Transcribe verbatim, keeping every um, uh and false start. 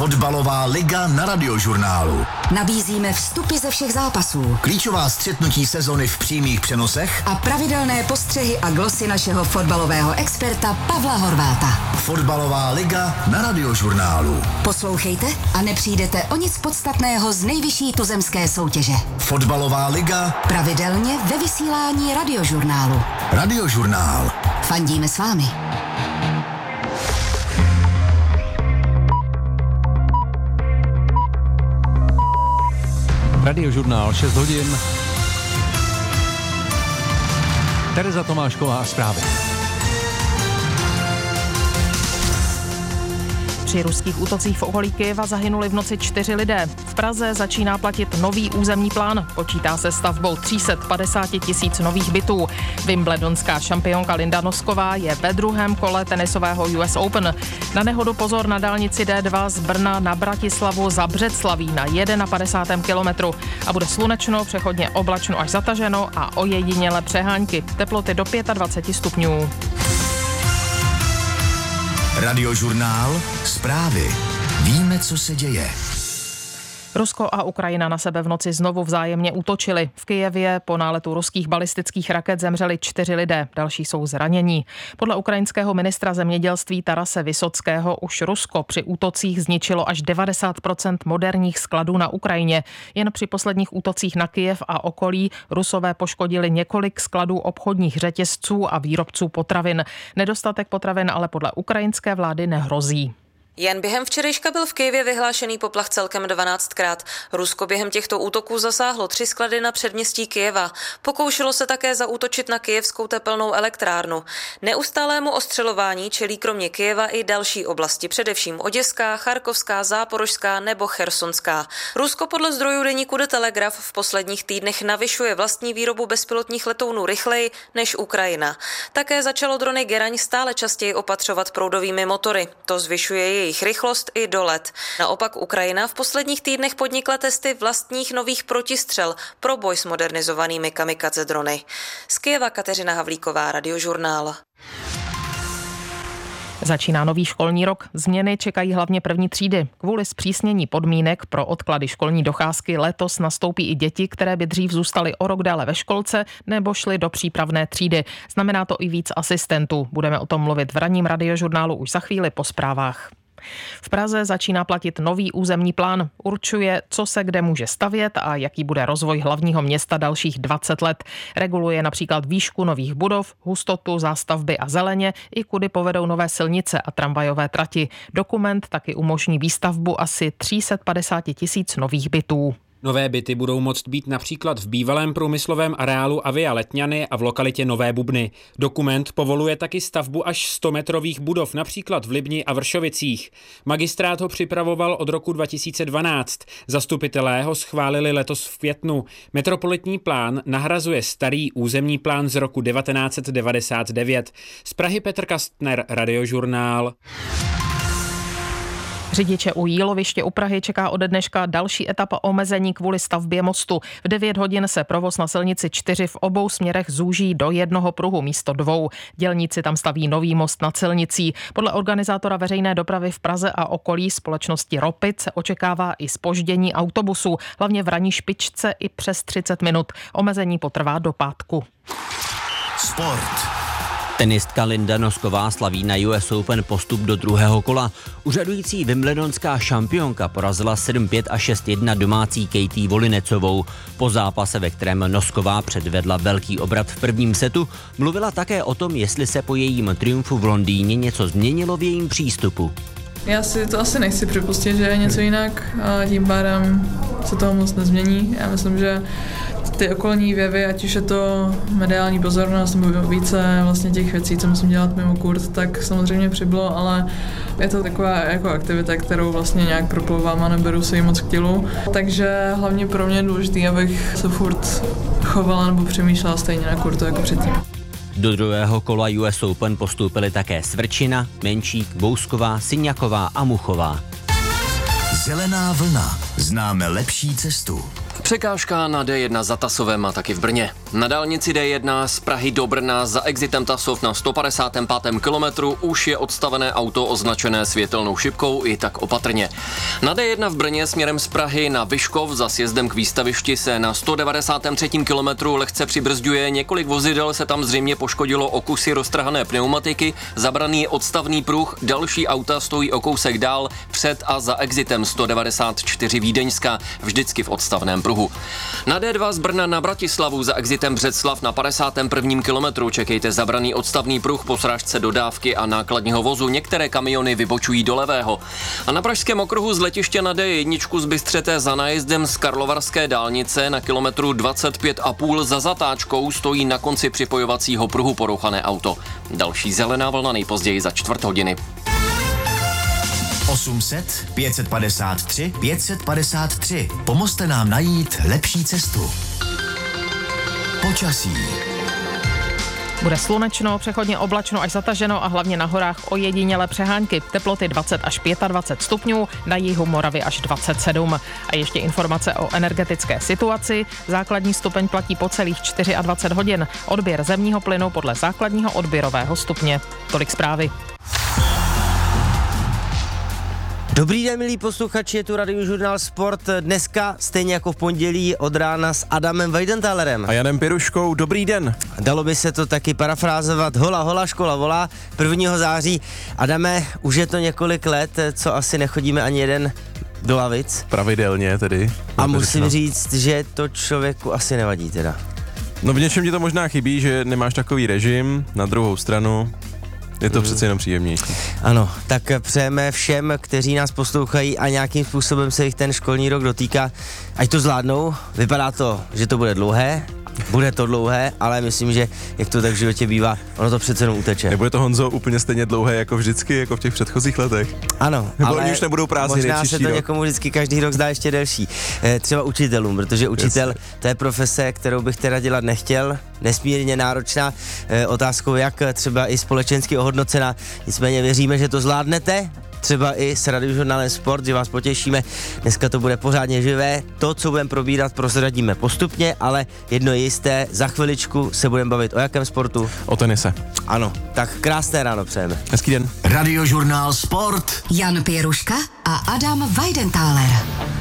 Fotbalová liga na Radiožurnálu. Nabízíme vstupy ze všech zápasů, Klíčová střetnutí sezony v přímých přenosech a pravidelné postřehy a glosy našeho fotbalového experta Pavla Horváta. Fotbalová liga na Radiožurnálu. Poslouchejte a nepřijdete o nic podstatného z nejvyšší tuzemské soutěže. Fotbalová liga pravidelně ve vysílání Radiožurnálu. Radiožurnál. Fandíme s vámi. Radiožurnál, šest hodin. Tereza Tomášková a zprávy. Při ruských útocích v okolí Kyjeva zahynuli v noci čtyři lidé. V Praze začíná platit nový územní plán. Počítá se stavbou tři sta padesát tisíc nových bytů. Wimbledonská šampionka Linda Nosková je ve druhém kole tenisového U S Open. Na nehodu pozor na dálnici D dva z Brna na Bratislavu za Břeclaví na padesátém prvním kilometru. A bude slunečno, přechodně oblačno až zataženo a ojedinělé přehánky. Teploty do dvacet pět stupňů. Radiožurnál. Zprávy. Víme, co se děje. Rusko a Ukrajina na sebe v noci znovu vzájemně útočili. V Kyjevě po náletu ruských balistických raket zemřeli čtyři lidé, další jsou zranění. Podle ukrajinského ministra zemědělství Tarase Vysockého už Rusko při útocích zničilo až devadesát procent moderních skladů na Ukrajině. Jen při posledních útocích na Kyjev a okolí Rusové poškodili několik skladů obchodních řetězců a výrobců potravin. Nedostatek potravin ale podle ukrajinské vlády nehrozí. Jen během včerejška byl v Kyjevě vyhlášený poplach celkem dvanáctkrát. Rusko během těchto útoků zasáhlo tři sklady na předměstí Kyjeva. Pokoušelo se také zaútočit na kyjevskou tepelnou elektrárnu. Neustálému ostřelování čelí kromě Kyjeva i další oblasti, především Oděská, Charkovská, Záporožská nebo Chersonská. Rusko podle zdrojů deníku The Telegraph v posledních týdnech navyšuje vlastní výrobu bezpilotních letounů rychleji než Ukrajina. Také začalo drony Geraň stále častěji opatřovat proudovými motory. To zvyšuje jejich jejich rychlost i dolet. Naopak Ukrajina v posledních týdnech podnikla testy vlastních nových protistřel pro boj s modernizovanými kamikadze drony. Z Kyjeva Kateřina Havlíková, Radiožurnál. Začíná nový školní rok. Změny čekají hlavně první třídy. Kvůli zpřísnění podmínek pro odklady školní docházky letos nastoupí i děti, které by dřív zůstaly o rok déle ve školce nebo šly do přípravné třídy. Znamená to i víc asistentů. Budeme o tom mluvit v ranním Radiožurnálu už za chvíli po zprávách. V Praze začíná platit nový územní plán. Určuje, co se kde může stavět a jaký bude rozvoj hlavního města dalších dvacet let. Reguluje například výšku nových budov, hustotu, zástavby a zeleně, i kudy povedou nové silnice a tramvajové trati. Dokument taky umožní výstavbu asi tři sta padesát tisíc nových bytů. Nové byty budou moct být například v bývalém průmyslovém areálu Avia Letňany a v lokalitě Nové Bubny. Dokument povoluje taky stavbu až sto-metrových budov, například v Libni a Vršovicích. Magistrát ho připravoval od roku dva tisíce dvanáct. Zastupitelé ho schválili letos v květnu. Metropolitní plán nahrazuje starý územní plán z roku devatenáct set devadesát devět. Z Prahy Petr Kastner, Radiožurnál. Řidiče u Jíloviště u Prahy čeká ode dneška další etapa omezení kvůli stavbě mostu. V devět hodin se provoz na silnici čtyři v obou směrech zúží do jednoho pruhu místo dvou. Dělníci tam staví nový most nad silnicí. Podle organizátora veřejné dopravy v Praze a okolí společnosti Ropit se očekává i zpoždění autobusů, hlavně v ranní špičce i přes třicet minut. Omezení potrvá do pátku. Sport. Tenistka Linda Nosková slaví na U S Open postup do druhého kola. Úřadující wimbledonská šampionka porazila sedm pět a šest jedna domácí Katie Volinecovou. Po zápase, ve kterém Nosková předvedla velký obrat v prvním setu, mluvila také o tom, jestli se po jejím triumfu v Londýně něco změnilo v jejím přístupu. Já si to asi nechci připustit, že je něco jinak a tím pádem se toho moc nezmění. Já myslím, že ty okolní věvy, ať už je to mediální pozornost nebo více vlastně těch věcí, co musím dělat mimo kurt, tak samozřejmě přibylo, ale je to taková jako aktivita, kterou vlastně nějak proplouvám a neberu se jí moc k tělu. Takže hlavně pro mě je důležité, abych se furt chovala nebo přemýšlela stejně na kurtu jako předtím. Do druhého kola U S Open postoupili také Svrčina, Menčík, Bousková, Syňaková a Muchová. Zelená vlna. Známe lepší cestu. Překážka na D jedna za Tasovem a taky v Brně. Na dálnici D jedna z Prahy do Brna za exitem Tasov na sto padesátém pátém kilometru už je odstavené auto označené světelnou šipkou, i tak opatrně. Na D jedna v Brně směrem z Prahy na Vyškov za sjezdem k výstavišti se na sto devadesátém třetím kilometru lehce přibrzďuje, několik vozidel se tam zřejmě poškodilo o kusy roztrhané pneumatiky, zabraný odstavný pruh, další auta stojí o kousek dál před a za exitem sto devadesát čtyři Vídeňská, vždycky v odstavném pruhu. Na D dva z Brna na Bratislavu za exitem Břeclav na padesátém prvním kilometru čekejte zabraný odstavný pruh po srážce dodávky a nákladního vozu. Některé kamiony vybočují do levého. A na pražském okruhu z letiště na D jedna zbystřete za nájezdem z Karlovarské dálnice na kilometru dvacet pět a půl za zatáčkou stojí na konci připojovacího pruhu porouchané auto. Další zelená vlna nejpozději za čtvrt hodiny. osm set, pět set padesát tři, pět set padesát tři. Pomozte nám najít lepší cestu. Počasí. Bude slunečno, přechodně oblačno až zataženo a hlavně na horách ojedinělé přehánky. Teploty dvacet až dvacet pět stupňů, na jihu Moravy až dvacet sedm. A ještě informace o energetické situaci. Základní stupeň platí po celých dvacet čtyři hodin. Odběr zemního plynu podle základního odběrového stupně. Tolik zprávy. Dobrý den, milí posluchači, je tu Radiožurnál Sport. Dneska, stejně jako v pondělí, od rána s Adamem Weidenthalerem. A Janem Piruškou, dobrý den. Dalo by se to taky parafrázovat. Hola, hola, škola volá. prvního září. Adame, už je to několik let, co asi nechodíme ani jeden do lavic. Pravidelně tedy. A musím říct, že to člověku asi nevadí teda. No v něčem ti to možná chybí, že nemáš takový režim, na druhou stranu je to hmm. přece jenom příjemnější. Ano, tak přejeme všem, kteří nás poslouchají a nějakým způsobem se jich ten školní rok dotýká, ať to zvládnou. Vypadá to, že to bude dlouhé, bude to dlouhé, ale myslím, že jak to tak v životě bývá, ono to přece jenom uteče. Nebude to, Honzo, úplně stejně dlouhé jako vždycky, jako v těch předchozích letech? Ano, nebo ale už nebudou prázdniny, možná se to rok. někomu vždycky každý rok zdá ještě delší. E, třeba učitelům, protože učitel Jasně. to je profese, kterou bych teda dělat nechtěl, nesmírně náročná, e, otázkou jak třeba i společensky ohodnocená, nicméně věříme, že to zvládnete. Třeba i s Radiožurnálem Sport, že vás potěšíme. Dneska to bude pořádně živé. To, co budeme probírat, prozradíme postupně, ale jedno je jisté, za chviličku se budeme bavit o jakém sportu? O tenise. Ano, tak krásné ráno přejeme. Hezký den. Radiožurnál Sport. Jan Pěruška a Adam Weidenthaler.